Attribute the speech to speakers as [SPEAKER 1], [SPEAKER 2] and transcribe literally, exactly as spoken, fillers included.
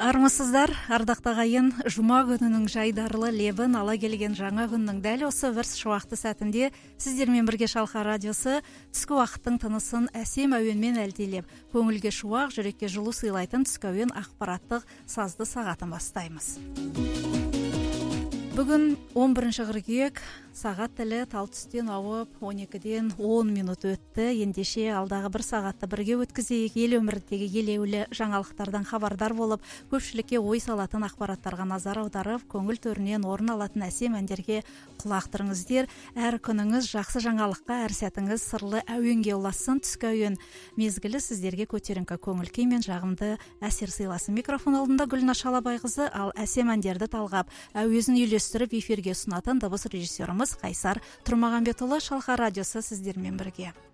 [SPEAKER 1] Армысыздар, ардакты агайын, жума күнүнүн жайдарлы лебин ала келген жаңа күндүн дәл осы бир шубакты сәтинде сиздер менен бирге Шалка радиосу түскү убакыттын тынысын әсем әуенмен әлдилеп, көңүлгө шубак, жүрөккө жылуу сыйлайтын түскү әуен акпараттык сазды сагатын баштайбыз. Бүгүн он биринчи кыркүйек, сагат тили тал түстөн ауып он экиден он минут өттү. Эндеше алдагы бир сагатты бирге өткүзөйүк. Эл өмүрүндөгү келелүү жаңалыктардан хабардар болуп, көпчүлүккө ой салатын акпараттарга назар аударып, көңүл төрүнөн орун алатын әсем әндерге кулак туруңуздар. Ар күнүңүз жакшы жаңалыкка, ар сәтиңиз сырлы әуенге уласын. Түскү әуен мезгили сиздерге көтөрүңкү көңүл күй менен жагымды әсер сыйласын. Микрофон алдында Гүлнар Шалабай кызы, ал әсем әндерди талгап, әуезин үйлөстүрүп эфирге сунатын дыбыс режиссерубуз Кайсар Турмагамбет уулу. Шалка радиосу сиздер менен бирге.